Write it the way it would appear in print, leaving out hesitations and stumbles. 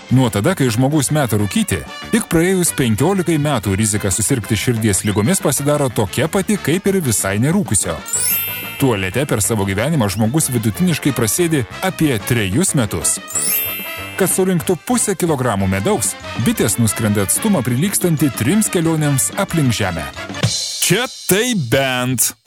Nuo tada, kai žmogus meta rūkyti, tik praėjus 15 metų rizika susirgti širdies ligomis pasidaro tokia pati, kaip ir visai nerūkusio. Tualete per savo gyvenimą žmogus vidutiniškai prasėdi apie 3 metus. Kad surinktų 0,5 kilogramų medaus, bitės nuskrenda atstumą prilygstantį 3 kelionėms aplink Žemę. Čia tai bent!